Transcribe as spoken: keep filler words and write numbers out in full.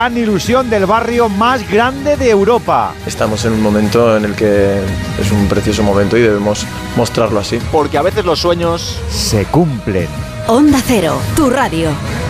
Gran ilusión del barrio más grande de Europa. Estamos en un momento en el que es un precioso momento y debemos mostrarlo así. Porque a veces los sueños se cumplen. Onda Cero, tu radio.